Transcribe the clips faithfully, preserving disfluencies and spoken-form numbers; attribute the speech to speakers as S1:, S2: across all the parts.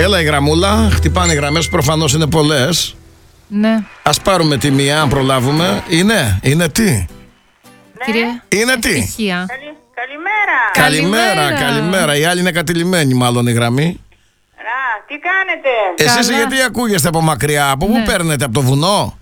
S1: Έλα η γραμμούλα, χτυπάνε οι γραμμές, προφανώς είναι πολλές.
S2: Ναι.
S1: Ας πάρουμε τη μία, αν προλάβουμε. Είναι, είναι τι.
S3: Ναι.
S2: Κυρία.
S1: Είναι τι.
S2: Ευτυχία.
S3: Καλη- Καλημέρα.
S1: Καλημέρα,
S2: Καλημέρα.
S1: καλημέρα. Η άλλη είναι κατηλημένη, μάλλον η γραμμή.
S3: Να, τι κάνετε?
S1: Εσείς
S2: Καλά.
S1: γιατί ακούγεστε από μακριά, από πού
S2: Ναι.
S1: παίρνετε, από το βουνό?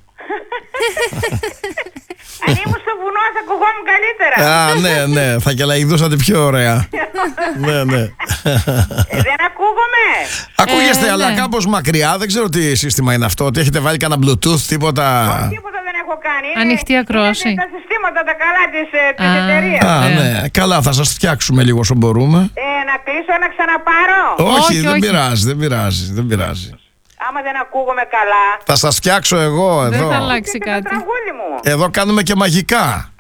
S3: Αν ήμουν στο βουνό θα ακουγόμουν καλύτερα.
S1: Α, ναι, ναι, θα κελαϊδούσατε πιο ωραία. Ναι, ναι.
S3: Ε, δεν ακούγομαι.
S1: Ακούγεστε,
S2: Ε,
S1: αλλά
S2: ναι.
S1: κάπως μακριά. Δεν ξέρω τι σύστημα είναι αυτό. Ότι έχετε βάλει κανένα Bluetooth, τίποτα.
S3: Τίποτα δεν έχω κάνει. Είναι-
S2: Ανοιχτή ακρόαση.
S3: Είναι τα συστήματα τα καλά της, ε, της
S2: Α.
S3: εταιρείας.
S1: Α,
S2: Ε.
S1: ναι. Καλά, θα σας φτιάξουμε λίγο όσο μπορούμε.
S3: Ε, να κλείσω να ξαναπάρω.
S1: Όχι,
S2: Όχι,
S1: δεν
S2: όχι.
S1: πειράζει, δεν πειράζει, δεν πειράζει.
S3: Άμα δεν ακούγομαι καλά.
S1: Θα σας φτιάξω εγώ
S2: Δεν θα
S1: εδώ.
S2: αλλάξει
S3: Και το
S2: κάτι.
S3: τραγούδι μου.
S1: Εδώ κάνουμε και μαγικά.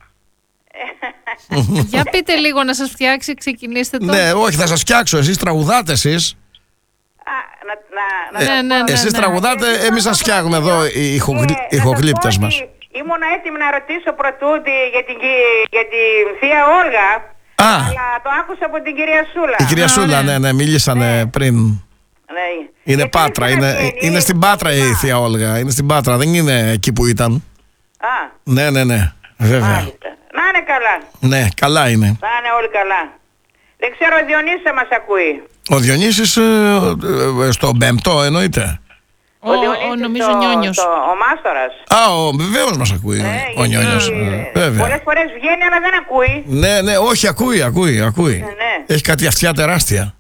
S2: Για πείτε λίγο να σας φτιάξει, ξεκινήστε το.
S1: Ναι, όχι, θα σας φτιάξω. Εσείς τραγουδάτε εσείς.
S3: Α, να, να, να
S2: Ναι,
S3: το
S2: ναι,
S3: πω.
S2: ναι.
S1: Εσείς τραγουδάτε, εμείς σας φτιάχνουμε εδώ οι
S3: Ε,
S1: ηχογλυ-
S3: να
S1: ηχογλύπτες
S3: σας πω
S1: μας.
S3: ότι ήμουν έτοιμη να ρωτήσω πρωτού τη- για την, κυ- για την θεία Όλγα.
S1: Α.
S3: Αλλά το άκουσα από την κυρία Σούλα.
S1: Η κυρία
S2: Α,
S1: Σούλα,
S2: ωραία.
S1: ναι, ναι, μίλησανε πριν.
S3: Ναι.
S1: Είναι
S3: Γιατί
S1: Πάτρα,
S3: δεν
S1: είναι,
S3: βγαίνει,
S1: είναι στην Πάτρα η
S3: κοντά.
S1: θεία Όλγα. Είναι στην Πάτρα, δεν είναι εκεί που ήταν.
S3: Α,
S1: Ναι, ναι, ναι, βέβαια.
S3: μάλιστα. Να είναι καλά.
S1: Ναι, καλά είναι.
S3: Να είναι όλοι καλά. Δεν ξέρω, ο Διονύσης θα μας ακούει.
S1: Ο Διονύσης ε, ε, στο Πέμπτο εννοείται.
S2: Ο,
S3: Διονύσης
S2: ο, νομίζω
S3: το-
S2: Νιόνιος.
S3: το- ο Μάστορας.
S1: Α, ο, βεβαίως μας ακούει
S3: Ε,
S1: ο
S3: γιατί,
S1: Νιόνιος.
S3: ε,
S1: ε, Βέβαια.
S3: Πολλές φορές βγαίνει αλλά δεν ακούει.
S1: Ναι, ναι, όχι, ακούει, ακούει, ακούει.
S3: ναι.
S1: Έχει κάτι αυτιά τεράστια.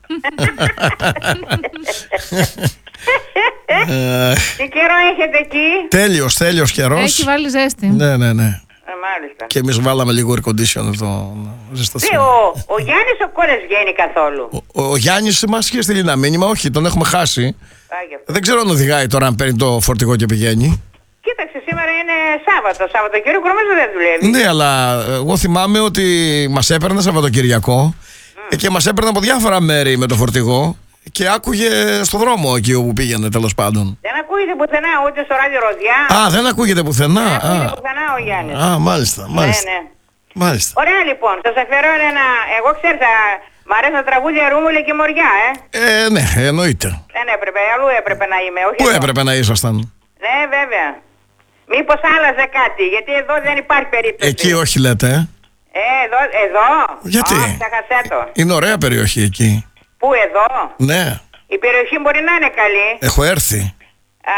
S1: Ε,
S3: Τι καιρό έχετε εκεί?
S1: τέλειος, τέλειος καιρός.
S2: Έχει βάλει ζέστη.
S1: Ναι, ναι, ναι.
S3: Ε, μάλιστα.
S1: Και εμείς βάλαμε λίγο air condition εδώ να
S3: Τι,
S1: ζεσταθούμε.
S3: ο, ο Γιάννης ο Κόρες βγαίνει καθόλου.
S1: Ο, ο Γιάννης μας είχε στείλει ένα μήνυμα, όχι, τον έχουμε χάσει.
S3: Άγιο.
S1: Δεν ξέρω αν οδηγάει τώρα, αν παίρνει το φορτηγό και πηγαίνει.
S3: Κοίταξε, σήμερα είναι Σάββατο. Σαββατοκύριακο νομίζω δεν δουλεύει.
S1: Ναι, αλλά εγώ θυμάμαι ότι μας έπαιρνε Σαββατοκυριακό mm. και μας έπαιρνε από διάφορα μέρη με το φορτηγό και άκουγε στο δρόμο εκεί όπου πήγαινε, τέλος πάντων.
S3: Δεν ακούγεται πουθενά ούτε στο ράδιο Ροζιά.
S1: Α, δεν ακούγεται πουθενά.
S3: Δεν ακούγεται
S1: Α,
S3: πουθενά ο Γιάννης.
S1: α, μάλιστα, μάλιστα.
S3: Ναι, ναι.
S1: Μάλιστα.
S3: Ωραία λοιπόν, σας αφαιρώ ένα. Εγώ ξέρετε, μ' αρέσουν τα τραγούδια Ρούμουλη και Μοριά, ε.
S1: Ε, ναι, εννοείται.
S3: Δεν έπρεπε, αλλού έπρεπε να είμαι. Όχι
S1: Πού
S3: εδώ.
S1: έπρεπε να ήσασταν?
S3: Ναι, βέβαια. Μήπως άλλαζε κάτι, γιατί εδώ δεν υπάρχει περίπτωση.
S1: Εκεί όχι λέτε. ε.
S3: Ε, εδώ, εδώ.
S1: Γιατί?
S3: Α, ξέχασέ το.
S1: Είναι ωραία περιοχή εκεί.
S3: Πού εδώ?
S1: Ναι,
S3: Η περιοχή μπορεί να είναι καλή.
S1: έχω έρθει.
S3: Α,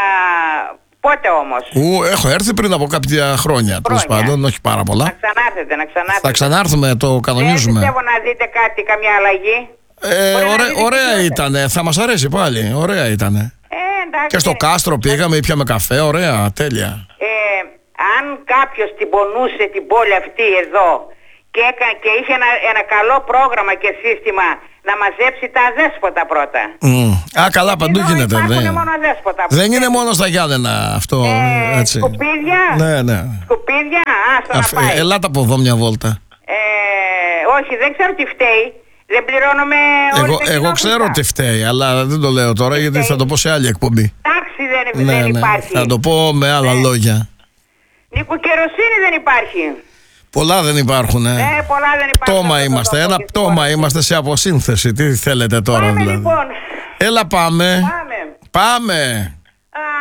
S3: πότε όμως?
S1: Ου, έχω έρθει πριν από κάποια χρόνια, τέλος
S3: Χρόνια.
S1: πάντων, όχι πάρα
S3: Να
S1: πολλά.
S3: ξανάρθετε, να ξανάρθετε.
S1: Θα ξανάρθουμε, το
S3: Δεν
S1: κανονίζουμε.
S3: πιστεύω να δείτε κάτι, καμιά αλλαγή.
S1: Ε,
S3: Μπορεί να
S1: ωραία,
S3: δείτε
S1: ωραία
S3: χειρότερα.
S1: ήτανε, θα μας αρέσει πάλι, ωραία ήτανε.
S3: Ε, εντάξει.
S1: Και στο Κάστρο πήγαμε, ήπιαμε καφέ, ωραία, τέλεια.
S3: Ε, αν κάποιος την πονούσε την πόλη αυτή εδώ και, έκα, και είχε ένα, ένα καλό πρόγραμμα και σύστημα να μαζέψει τα αδέσποτα πρώτα.
S1: Μμ. Α, καλά, παντού
S3: Εδώ
S1: γίνεται.
S3: υπάρχουν
S1: Δεν,
S3: μόνο αδέσποτα.
S1: δεν είναι μόνο στα Γιάννενα αυτό,
S3: Ε,
S1: έτσι.
S3: σκουπίδια.
S1: Ναι, ναι.
S3: Σκουπίδια, άστο
S1: Αφ-
S3: να πάει.
S1: ε, ελάτε από εδώ μια βόλτα.
S3: Ε, όχι, δεν ξέρω τι φταίει. Δεν πληρώνουμε όλοι
S1: Εγώ,
S3: τα
S1: εγώ
S3: κοινόχρηστα.
S1: ξέρω τι φταίει, αλλά δεν το λέω τώρα γιατί θα το πω σε άλλη εκπομπή.
S3: Τάξη δεν,
S1: Ναι,
S3: δεν
S1: ναι.
S3: υπάρχει.
S1: Θα το πω με άλλα
S3: Ναι.
S1: λόγια.
S3: Νοικοκαιροσύνη δεν υπάρχει.
S1: Πολλά δεν υπάρχουν.
S3: Ε, πολλά δεν υπάρχουν.
S1: Πτώμα
S3: Αυτό το
S1: είμαστε.
S3: τόπο
S1: Ένα
S3: και στην
S1: πτώμα
S3: χώρα.
S1: είμαστε σε αποσύνθεση. Τι θέλετε τώρα,
S3: Πάμε
S1: δηλαδή.
S3: λοιπόν.
S1: Έλα, πάμε.
S3: Πάμε.
S1: Πάμε.